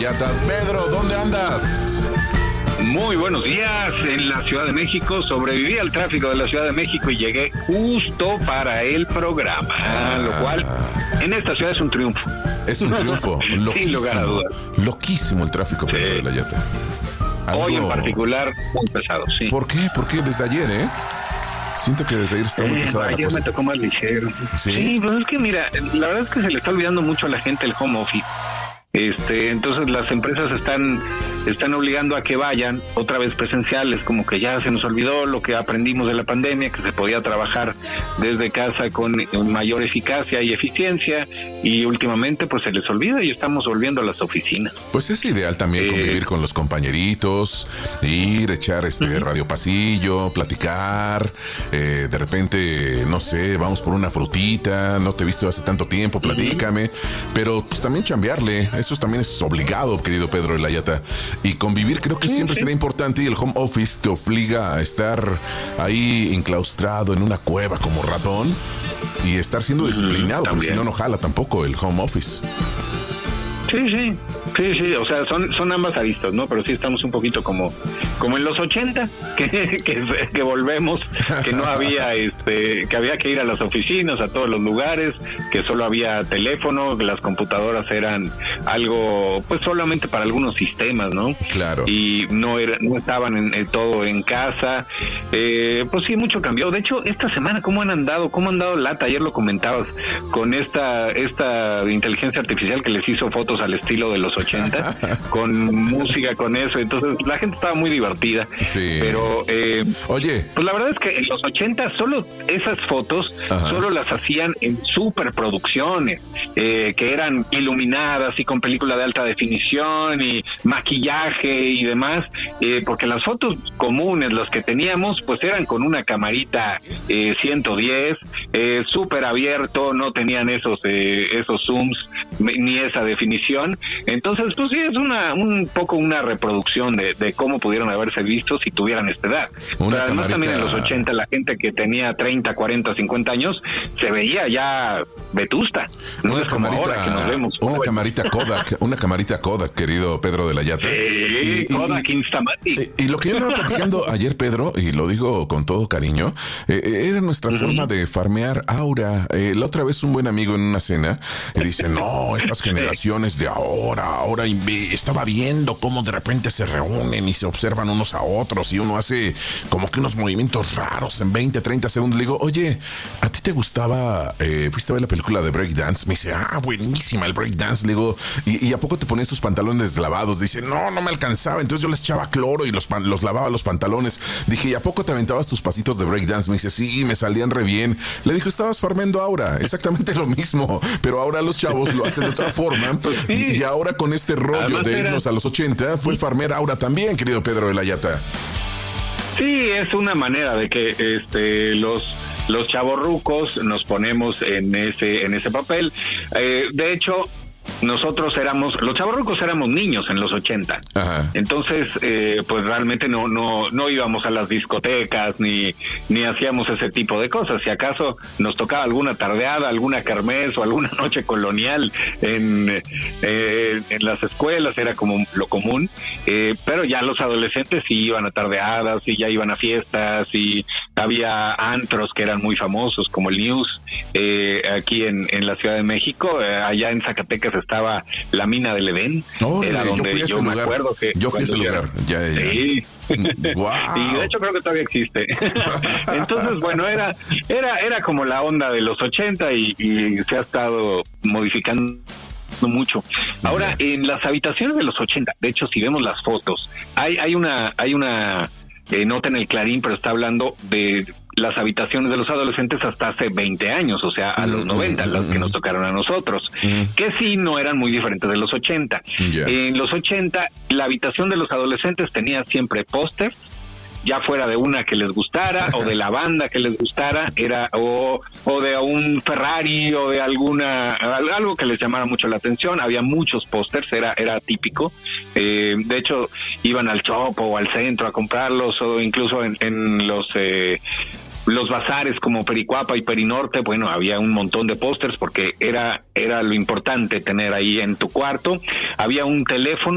Pedro, ¿dónde andas? Muy buenos días en la Ciudad de México. Sobreviví al tráfico de la Ciudad de México y llegué justo para el programa, lo cual en esta ciudad es un triunfo. Es un triunfo, loquísimo, sin lugar a dudas. Loquísimo el tráfico, Pedro de la Yata. Hoy en particular, muy pesado, sí. ¿Por qué? Porque desde ayer, siento que desde ayer está muy pesada la cosa. Ayer me tocó más ligero. Sí, pues es que mira, la verdad es que se le está olvidando mucho a la gente el home office. Entonces las empresas están obligando a que vayan otra vez presenciales, como que ya se nos olvidó lo que aprendimos de la pandemia, que se podía trabajar desde casa con mayor eficacia y eficiencia, y últimamente pues se les olvida y estamos volviendo a las oficinas. Pues es ideal también convivir con los compañeritos, ir, echar radio pasillo, platicar, de repente, no sé, vamos por una frutita, no te he visto hace tanto tiempo, platícame, pero pues también chambearle. Eso también es obligado, querido Pedro de la Yata. Y convivir creo que siempre será importante, y el home office te obliga a estar ahí enclaustrado en una cueva como ratón y estar siendo disciplinado, porque si no, no jala tampoco el home office. Sí, o sea, son ambas aristas, ¿no? Pero sí estamos un poquito como en los 80, que volvemos, que no había, que había que ir a las oficinas, a todos los lugares, que solo había teléfono, que las computadoras eran algo, pues solamente para algunos sistemas, ¿no? Claro. Y no estaban todo en casa. Pues sí, mucho cambió. De hecho, esta semana, ¿cómo han dado lata? Ayer lo comentabas, con esta inteligencia artificial que les hizo fotos al estilo de los 80, con música, con eso. Entonces la gente estaba muy divertida. Sí. Pero oye, pues la verdad es que en los 80 solo esas fotos solo las hacían en superproducciones, que eran iluminadas y con película de alta definición y maquillaje y demás, porque las fotos comunes, las que teníamos, pues eran con una camarita 110, súper abierto, no tenían esos zooms ni esa definición. Entonces, pues sí, es un poco una reproducción de cómo pudieron haberse visto si tuvieran esta edad. Además, también en los 80 la gente que tenía 30, 40, 50 años se veía ya vetusta. No es como ahora que nos vemos una camarita Kodak, querido Pedro de la Yata. Sí, Kodak Instamatic. Y lo que yo estaba platicando ayer, Pedro, y lo digo con todo cariño, era nuestra forma de farmear aura. La otra vez un buen amigo en una cena dice, no, estas generaciones de ahora estaba viendo cómo de repente se reúnen y se observan unos a otros y uno hace como que unos movimientos raros en 20, 30 segundos. Le digo, oye, ¿a ti te gustaba, fuiste a ver la película de Breakdance? Me dice, buenísima el Breakdance. Le digo, ¿y a poco te ponías tus pantalones lavados? Dice, no me alcanzaba, entonces yo les echaba cloro y los lavaba los pantalones. Dije, ¿y a poco te aventabas tus pasitos de Breakdance? Me dice, sí, me salían re bien. Le dijo, estabas farmeando aura, exactamente lo mismo, pero ahora los chavos lo hacen de otra forma. Y ahora con este rollo además de irnos a los 80, fue farmear aura también, querido Pedro de la Yata. Sí, es una manera de que los chavorrucos nos ponemos en ese papel. De hecho, nosotros los chavorrucos éramos niños en los 80. Ajá. Entonces, pues realmente no íbamos a las discotecas ni hacíamos ese tipo de cosas. Si acaso nos tocaba alguna tardeada, alguna kermés o alguna noche colonial en las escuelas, era como lo común. Pero ya los adolescentes sí iban a tardeadas y ya iban a fiestas y había antros que eran muy famosos como el News aquí en la Ciudad de México. Allá en Zacatecas estaba la mina del Edén. Era donde yo me acuerdo que yo fui a ese lugar. Ya. Sí. Wow. Y de hecho creo que todavía existe. Entonces, bueno, era como la onda de los 80 y se ha estado modificando mucho. Ahora, en las habitaciones de los 80, de hecho, si vemos las fotos, hay una nota en el Clarín, pero está hablando de las habitaciones de los adolescentes hasta hace 20 años, o sea, a los 90, las que nos tocaron a nosotros, que sí no eran muy diferentes de los 80. En los 80, la habitación de los adolescentes tenía siempre pósters, ya fuera de una que les gustara o de la banda que les gustara, era o de un Ferrari o de algo que les llamara mucho la atención. Había muchos pósters, era típico. De hecho, iban al Chopo o al centro a comprarlos, o incluso en los bazares como Pericuapa y Perinorte. Bueno, había un montón de pósters porque era lo importante tener ahí en tu cuarto. Había un teléfono